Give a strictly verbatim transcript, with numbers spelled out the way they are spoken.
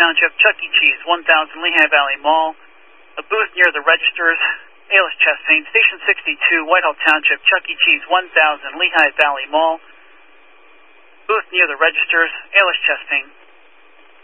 Township, Chuck E. Cheese, one thousand Lehigh Valley Mall. A booth near the registers, A L S chest pain. Station sixty-two, Whitehall Township, Chuck E. Cheese, one thousand Lehigh Valley Mall. Booth near the registers, A L S chest pain.